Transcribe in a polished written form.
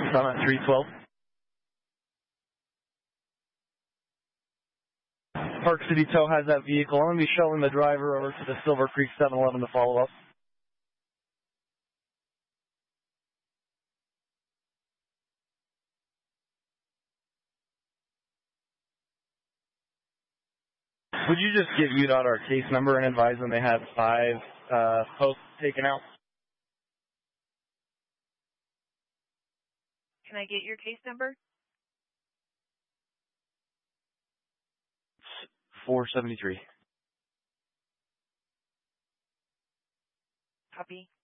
I'm at 312. Park City Tow has that vehicle. I'm going to be shuttling the driver over to the Silver Creek 7-Eleven to follow up. Would you just give UDOT our case number and advise them they had 5 posts taken out? Can I get your case number? 473. Copy.